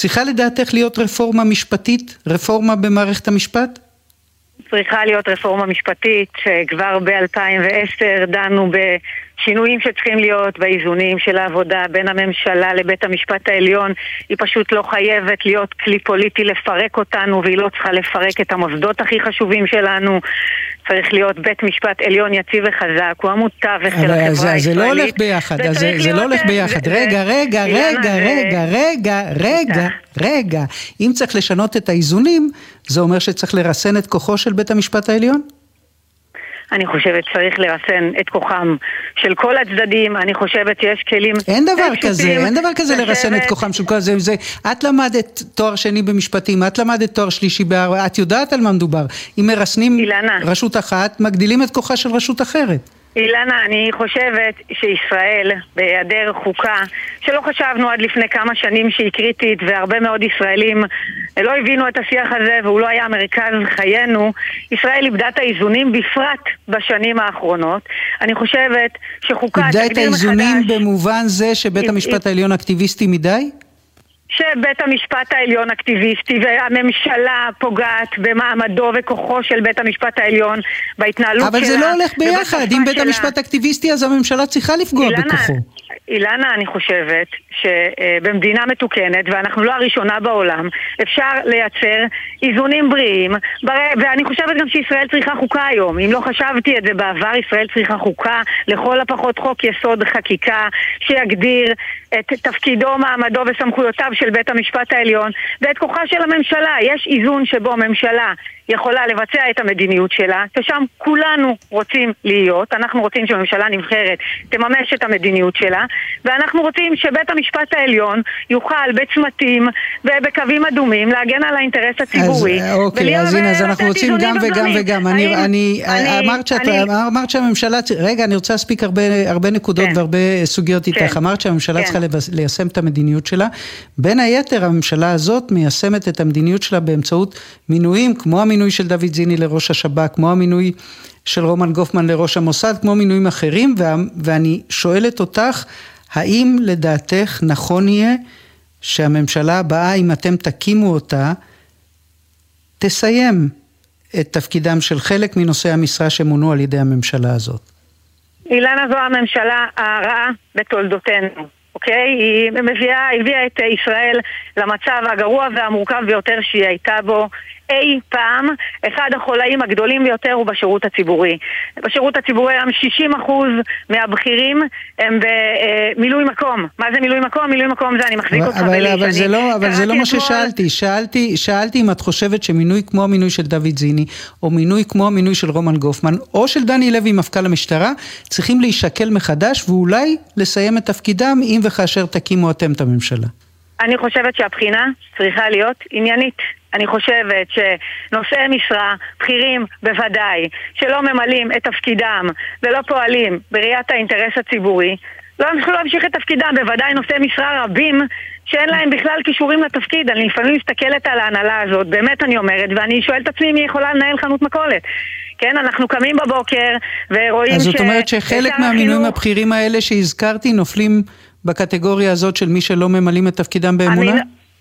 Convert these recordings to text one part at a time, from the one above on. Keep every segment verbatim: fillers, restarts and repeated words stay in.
צריכה לדעתך להיות רפורמה משפטית, רפורמה במערכת המשפט? צריכה להיות רפורמה משפטית, כבר ב-אלפיים ועשר דנו בשינויים שצריכים להיות באיזונים של העבודה בין הממשלה לבית המשפט העליון. היא פשוט לא חייבת להיות כלי פוליטי לפרק אותנו, והיא לא צריכה לפרק את המוסדות הכי חשובים שלנו. צריך להיות בית משפט עליון יציב וחזק, הוא המותווך של החברה הישראלית. זה לא הולך ביחד, זה לא הולך ביחד. רגע, רגע, רגע, רגע, רגע, רגע, רגע. אם צריך לשנות את האיזונים, זה אומר שצריך לרסן את כוחו של בית המשפט העליון? אני חושבת שצריך לרסן את כוחם של כל הצדדים. אני חושבת שיש כלים... אין דבר כזה, אין דבר כזה לרסן את כוחם של כל זה. את למדת תואר שני במשפטים, את למדת תואר שלישי בארבע, את יודעת על מה מדובר. אם מרסנים רשות אחת, מגדילים את כוחה של רשות אחרת. אילנה, אני חושבת שישראל, בהיעדר חוקה, שלא חשבנו עד לפני כמה שנים שהיא קריטית, והרבה מאוד ישראלים לא הבינו את השיח הזה, והוא לא היה מרכז חיינו, ישראל איבדה את האיזונים בפרט בשנים האחרונות. אני חושבת שחוקה תגדיר מחדש... איבדה את האיזונים במובן זה שבית המשפט העליון אקטיביסטי מדי? שבית המשפט העליון אקטיביסטי והממשלה פוגעת במעמדו וכוחו של בית המשפט העליון בהתנהלות שלה. אבל זה לא הולך ביחד. אם בית המשפט אקטיביסטי אז הממשלה צריכה לפגוע בכוחו. אילנה, אני חושבת שבמדינה מתוקנת, ואנחנו לא הראשונה בעולם, אפשר לייצר איזונים בריאים, ואני חושבת גם שישראל צריכה חוקה היום. אם לא חשבתי את זה בעבר, ישראל צריכה חוקה, לכל הפחות חוק יסוד חקיקה, שיגדיר את תפקידו, מעמדו וסמכויותיו של בית המשפט העליון, ואת כוחה של הממשלה. יש איזון שבו ממשלה יכולה לבצע את המדיניות שלה, ששם כולנו רוצים להיות. אנחנו רוצים שהממשלה נבחרת תממש את המדיניות שלה, ואנחנו רוצים שבית המשפט העליון יוכל בצמתים ובקווים אדומים להגן על האינטרס הציבורי. אז אוקיי, אז הנה, אז אנחנו רוצים גם וגם וגם. אני, אני, אמרת שאת, אמרת שהממשלה, רגע, אני רוצה להספיק הרבה, הרבה נקודות והרבה סוגיות איתך. אמרת שהממשלה צריכה ליישם את המדיניות שלה. בין היתר, הממשלה הזאת מיישמת את המדיניות שלה באמצעות מינויים, כמו המינוי של דוד זיני לראש השב"כ, כמו המינוי של רומן גופמן לראש המוסד, כמו מינויים אחרים, ואני שואלת אותך, האם לדעתך נכון יהיה שהממשלה הבאה, אם אתם תקימו אותה, תסיים את תפקידם של חלק מנושאי המשרה שמונו על ידי הממשלה הזאת? אילנה, זו הממשלה הרעה בתולדותינו. אוקיי? היא מביאה, הביאה את ישראל למצב הגרוע והמורכב ביותר שהיא הייתה בו אי פעם. אחד החולאים הגדולים ביותר הוא בשירות הציבורי. בשירות הציבורי הם שישים אחוז מהבכירים הם במילוי מקום. מה זה מילוי מקום? מילוי מקום זה אני מחזיק אותך בלי. אבל זה לא, אבל זה לא מה ששאלתי. שאלתי, שאלתי אם את חושבת שמינוי כמו המינוי של דוד זיני, או מינוי כמו המינוי של רומן גופמן, או של דני לוי מפכ"ל המשטרה, צריכים להישקל מחדש ואולי לסיים את תפקידם אם וכאשר תקימו אתם את הממשלה. אני חושבת שהבחינה צריכה להיות עניינית. אני חושבת שנושאי משרה, בכירים בוודאי, שלא ממלאים את תפקידם ולא פועלים בראיית האינטרס הציבורי, לא ימשיכו להמשיך את תפקידם. בוודאי נושאי משרה רבים שאין להם בכלל קישורים לתפקיד. אני לפעמים מסתכלת על ההנהלה הזאת, באמת אני אומרת, ואני שואלת את עצמי מי יכולה לנהל חנות מכולת. כן, אנחנו קמים בבוקר ורואים ש... אז זאת אומרת שחלק מהמינויים הבכירים האלה שהזכרתי נופלים בקטגוריה הזאת של מי שלא ממלאים את תפקידם באמונה?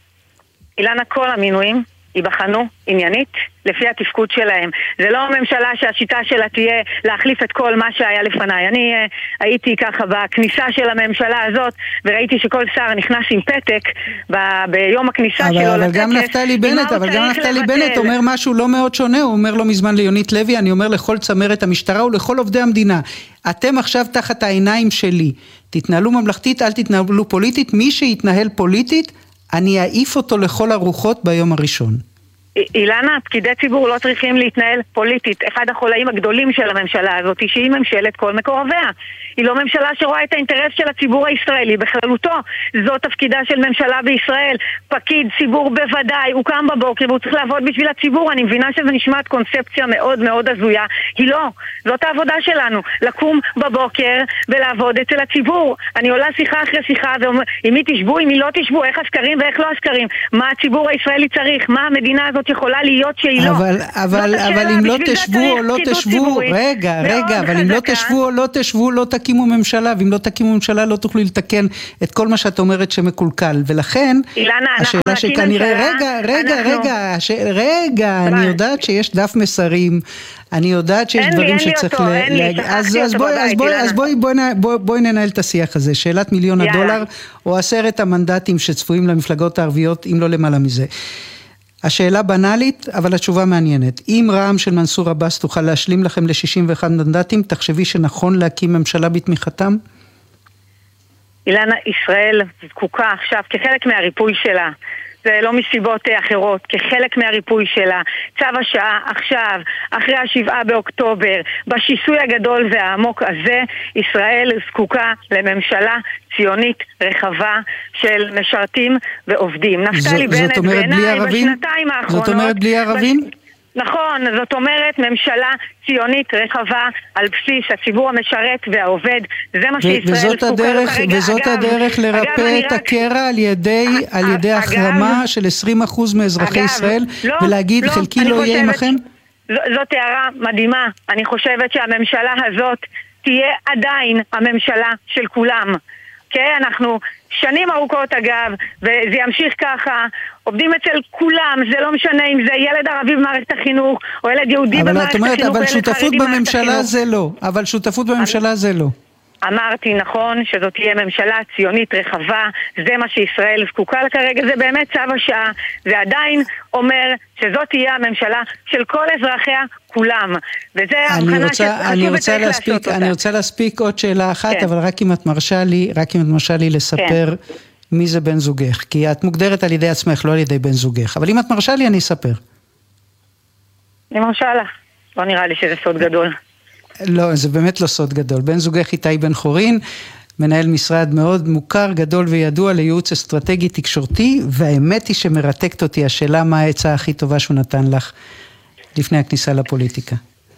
אילנה, כל המינויים ייבחנו עניינית לפי התפקוד שלהם. זה לא הממשלה שהשיטה שלה תהיה להחליף את כל מה שהיה לפניי. אני uh, הייתי ככה בכניסה של הממשלה הזאת, וראיתי שכל שר נכנס עם פתק ב- ביום הכניסה אבל, שלו. אבל גם נפתלי בנט, אבל גם נפתלי בנט אומר משהו לא מאוד שונה. הוא אומר לו מזמן ליונית לוי, אני אומר לכל צמרת המשטרה ולכל עובדי המדינה, אתם עכשיו תחת העיניים שלי, תתנהלו ממלכתית, אל תתנהלו פוליטית. מי שיתנהל פוליטית, אני אעיף אותו לכל הרוחות ביום הראשון. אילנה, פקידי ציבור לא צריכים להתנהל פוליטית. אחד החולאים הגדולים של הממשלה הזאת היא שהיא ממשלת כל מקורביה. היא לא ממשלה שרואה את האינטרס של הציבור הישראלי בכללותו. זו תפקידה של ממשלה בישראל. פקיד ציבור בוודאי, הוא קם בבוקר והוא צריך לעבוד בשביל הציבור. אני מבינה שזה נשמעת קונספציה מאוד מאוד הזויה. היא לא. זאת העבודה שלנו. לקום בבוקר ולעבוד אצל הציבור. אני עולה שיחה אחרי שיחה ואומר, אם היא תשבו, אם היא לא תשבו, איך הסקרים ואיך לא הסקרים. מה הציבור הישראלי צריך? מה המדינה הזאת הזאת יכולה להיות שהיא לא. אבל, אבל, אבל אם לא תשבו או לא תשבו, רגע, רגע, אבל אם לא תשבו או לא תשבו, לא תקימו ממשלה, ואם לא תקימו ממשלה לא תוכלו לתקן את כל מה שאת אומרת שמקולקל, ולכן השאלה שכנראה, רגע, רגע, רגע, רגע, אני יודעת שיש דף מסרים, אני יודעת שיש דברים שצריך להגיד, אז בואי ננהל את השיח הזה, שאלת מיליון הדולר, או עשרת המנדטים שצפויים למפלגות הערביות, אם לא למעלה מזה. השאלה בנאלית, אבל התשובה מעניינת. אם רע"מ של מנסור עבאס תוכל להשלים לכם ל-שישים ואחד מנדטים, תחשבי שנכון להקים ממשלה בתמיכתם? אילנה, ישראל זקוקה עכשיו כחלק מהריפוי שלה. זה לא מסיבות אחרות, כחלק מהריפוי שלה. צו השעה עכשיו, אחרי השבעה באוקטובר, בשיסוי הגדול והעמוק הזה, ישראל זקוקה לממשלה ציונית רחבה של משרתים ועובדים. נפתלי בנט בעיניי בשנתיים האחרונות... זאת אומרת בלי ערבים? נכון, זאת אומרת ממשלה ציונית רחבה על בסיס הציבור המשרת והעובד, זה מה שישראל זקוקה לו כרגע. וזאת הדרך לרפא את הקרע על ידי על ידי החרמה של עשרים אחוז מאזרחי ישראל, ולהגיד חלקי לא יהיה עמכם? זאת הערה מדהימה. אני חושבת שהממשלה הזאת תהיה עדיין הממשלה של כולם. כן, אנחנו שנים ארוכות אגב, וזה ימשיך ככה, עובדים אצל כולם, זה לא משנה אם זה ילד ערבי במערכת החינוך, או ילד יהודי במערכת החינוך, אבל שותפות בממשלה זה לא, אבל שותפות בממשלה זה לא. אמרתי נכון שזאת תהיה ממשלה ציונית רחבה, זה מה שישראל זקוקה כרגע, זה באמת צו השעה, זה עדיין אומר שזאת תהיה הממשלה של כל אזרחיה כולם, וזה ההבחנה שחשוב וצריך לעשות אותה. אני רוצה להספיק עוד שאלה אחת, כן. אבל רק אם את מרשה לי, רק אם את מרשה לי לספר כן. מי זה בן זוגך, כי את מוגדרת על ידי עצמך, לא על ידי בן זוגך, אבל אם את מרשה לי אני אספר. אני מרשה לך, לא נראה לי שזה סוד גדול. לא, זה באמת לא סוד גדול. בן זוגך איתי בן חורין, מנהל משרד מאוד מוכר, גדול וידוע לייעוץ אסטרטגי תקשורתי, והאמת היא שמרתקת אותי השאלה מה העצה הכי טובה שהוא נתן לך לפני הכניסה לפוליטיקה.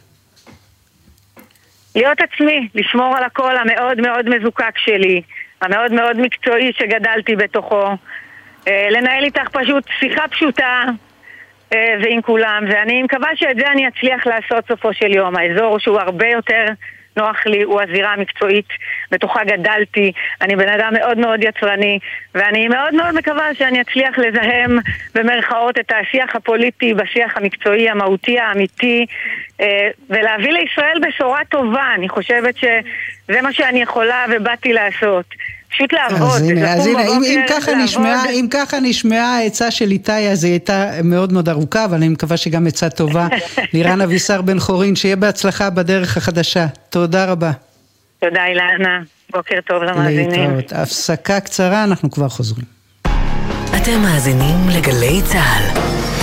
להיות עצמי, לשמור על הקול המאוד מאוד מזוקק שלי, המאוד מאוד מקצועי שגדלתי בתוכו, לנהל איתך פשוט שיחה פשוטה, ועם כולם, ואני מקווה שאת זה אני אצליח לעשות סופו של יום. האזור שהוא הרבה יותר נוח לי, הוא הזירה המקצועית, בתוכה גדלתי, אני בן אדם מאוד מאוד יצרני, ואני מאוד מאוד מקווה שאני אצליח לזהם במרכאות את השיח הפוליטי, בשיח המקצועי, המהותי, האמיתי, ולהביא לישראל בשורה טובה. אני חושבת שזה מה שאני יכולה ובאתי לעשות. פשוט לעבוד. אז הנה, אז הנה, אם, אם ככה נשמעה, אם ככה נשמעה העצה של איתי, אז היא הייתה מאוד מאוד ארוכה, אבל אני מקווה שגם עצה טובה. לירן אבישר בן חורין, שיהיה בהצלחה בדרך החדשה. תודה רבה. תודה אילנה, בוקר טוב למאזינים. להתראות. הפסקה קצרה, אנחנו כבר חוזרים. אתם מאזינים לגלי צהל.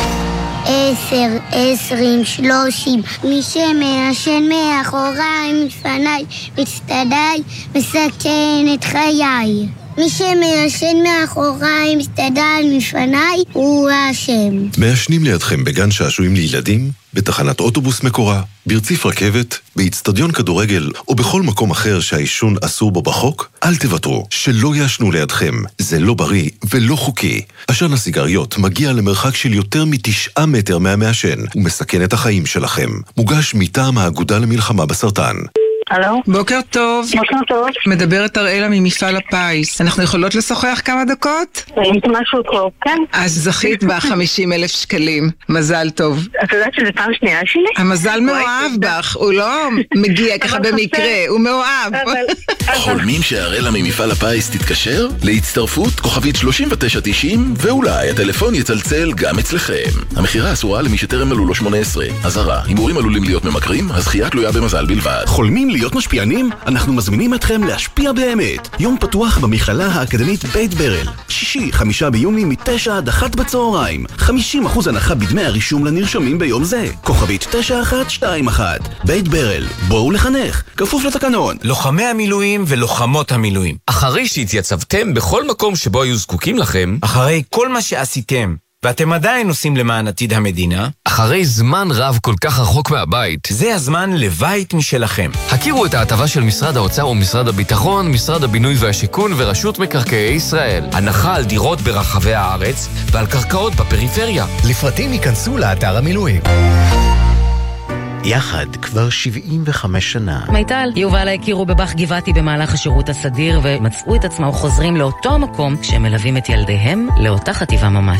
עשר, עשרים, שלושים, מי שמעשן מאחוריי, מפניי, מצטדיי, מסכן את חיי. מי שמעשן מאחוריי, מצטדיי, מפניי, הוא האשם. מעשנים לידכם בגן שעשועים לילדים, בתחנת אוטובוס מקורה, ברציף רכבת, באצטדיון כדורגל או בכל מקום אחר שהעישון אסור בו בחוק, אל תוותרו, שלא יעשנו לידכם. זה לא בריא ולא חוקי. עשן הסיגריות מגיע למרחק של יותר מתשעה מטר מהמעשן ומסכן את החיים שלכם. מוגש מטעם האגודה למלחמה בסרטן. הלו? בוקר טוב. בוקר טוב. מדברת אראלה ממפעל הפיס. אנחנו יכולות לשוחח כמה דקות? אם זה משהו טוב, כן. אז זכית ב-חמישים אלף שקלים. מזל טוב. את יודעת שזה פעם שנייה שלי? המזל מאוהב בך. הוא לא מגיע ככה במקרה. הוא מאוהב. חולמים שאראלה ממפעל הפיס תתקשר? להצטרפות כוכבית שלושים ותשע תשעים, ואולי הטלפון יצלצל גם אצלכם. המחירה אסורה למי שטרם מלאו לו שמונה עשרה. אזהרה, הימורים עלולים להיות ממכרים, הזכייה תלויה במזל בלבד. חולמים להיות משפיענים? אנחנו מזמינים אתכם להשפיע באמת. יום פתוח במכללה האקדמית בית ברל. שישי, חמישה ביוני, מתשע עד אחת בצהריים. חמישים אחוז הנחה בדמי הרישום לנרשמים ביום זה. כוכבית תשע אחת שתיים אחת. בית ברל, בואו לחנך. כפוף לתקנון. לוחמי המילואים ולוחמות המילואים. אחרי שהתייצבתם בכל מקום שבו היו זקוקים לכם, אחרי כל מה שעשיתם, ואתם עדיין עושים למען עתיד המדינה, אחרי זמן רב כל כך רחוק מהבית, זה הזמן לבית משלכם. הכירו את ההטבה של משרד האוצר ומשרד הביטחון, משרד הבינוי והשיכון ורשות מקרקעי ישראל. הנחה על דירות ברחבי הארץ ועל קרקעות בפריפריה. לפרטים ייכנסו לאתר המילואים. יחד כבר שבעים וחמש שנה. מיטל, יובל הכירו בבח גבעתי במהלך השירות הסדיר ומצאו את עצמם חוזרים לאותו המקום כשהם מלווים את ילדיהם לאותה חטיבה ממש.